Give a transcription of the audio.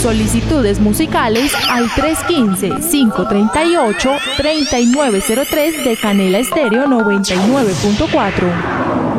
Solicitudes musicales al 315-538-3903 de Canela Estéreo 99.4.